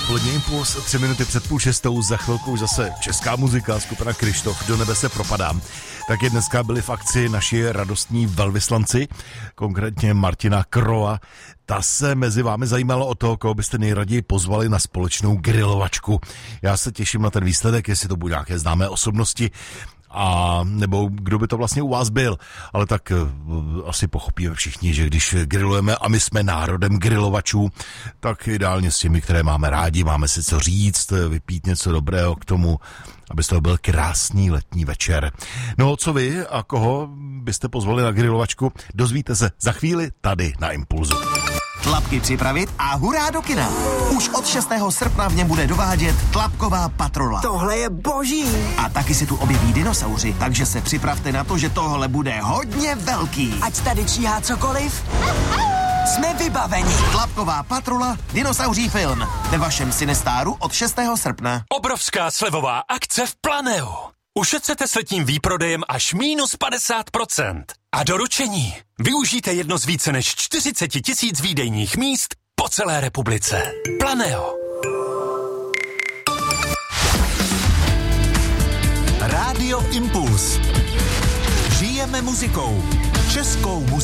dopolední impuls, 3 minuty před 5:30, za chvilku už zase česká muzika, skupina Kryštof, Do nebe se propadám. Taky dneska byli v akci naši radostní velvyslanci, konkrétně Martina Kroa. Ta se mezi vámi zajímalo o to, koho byste nejraději pozvali na společnou grilovačku. Já se těším na ten výsledek, jestli to budou nějaké známé osobnosti, a nebo kdo by to vlastně u vás byl. Ale tak asi pochopíme všichni, že když grilujeme a my jsme národem grilovačů, tak ideálně s těmi, které máme rádi, máme si co říct, vypít něco dobrého k tomu, aby to byl krásný letní večer. No co vy a koho byste pozvali na grilovačku, dozvíte se za chvíli tady na Impulzu. Tlapky připravit a hurá do kina. Už od 6. srpna v něm bude dovádět Tlapková patrola. Tohle je boží. A taky se tu objeví dinosauři, takže se připravte na to, že tohle bude hodně velký. Ať tady číhá cokoliv, jsme vybaveni. Tlapková patrola, dinosauří film. Ve vašem Cinestáru od 6. srpna. Obrovská slevová akce v Planeu. Ušetřete s letním výprodejem až minus 50%. A doručení. Využijte jedno z více než 40 000 výdejních míst po celé republice. Planeo. Rádio Impuls. Žijeme muzikou. Českou muzikou.